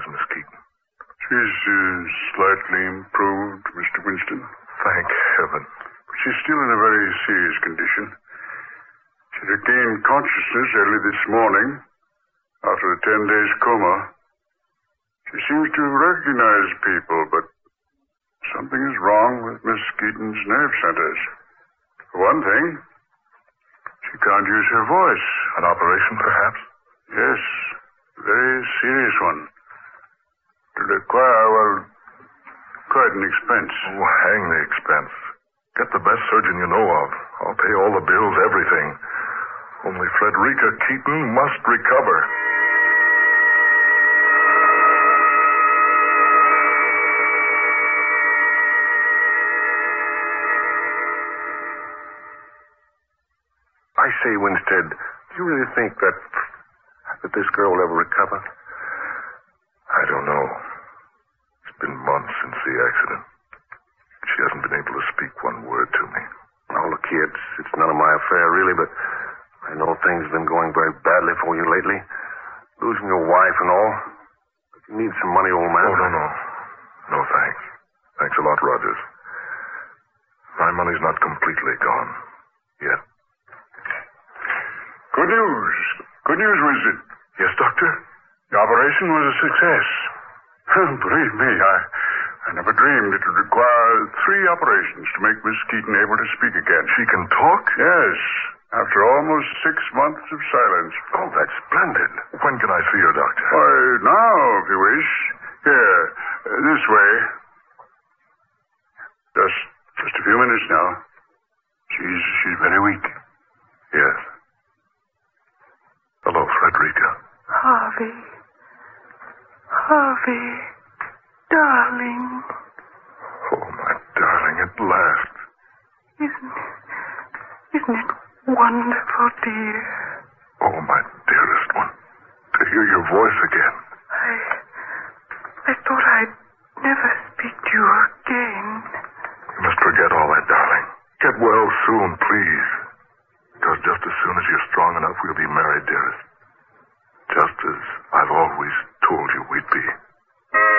is Miss Keaton? She's slightly improved, Mr. Winston. Thank heaven. But she's still in a very serious condition. She regained consciousness early this morning after a 10 days coma. She seems to recognize people, but something is wrong with Miss Keaton's nerve centers. For one thing, she can't use her voice. An operation, perhaps? Yes, a very serious one. To require, quite an expense. Oh, hang the expense. Get the best surgeon you know of. I'll pay all the bills, everything. Only Frederica Keaton must recover. I say, Winstead, do you really think that this girl will ever recover? I don't know. It's been months since the accident. She hasn't been able to speak one word to me. Oh, look here, it's none of my affair, really, but I know things have been going very badly for you lately. Losing your wife and all. But you need some money, old man. Oh, no. No, thanks. Thanks a lot, Rogers. My money's not completely gone. Yet. Good news. Good news, Winston. Yes, Doctor? The operation was a success. Believe me, I never dreamed it would require 3 operations to make Miss Keaton able to speak again. She can talk? Yes, after almost 6 months of silence. Oh, that's splendid. When can I see her, Doctor? Why, now, if you wish. Here, this way. Just a few minutes now. She's very weak. Yes. Hello, Frederica. Harvey, darling. Oh, my darling, at last. Isn't it wonderful, dear? Oh, my dearest one. To hear your voice again. I thought I'd never speak to you again. You must forget all that, darling. Get well soon, please. Because just as soon as you're strong enough, we'll be married, dearest. Just as I've always told you we'd be.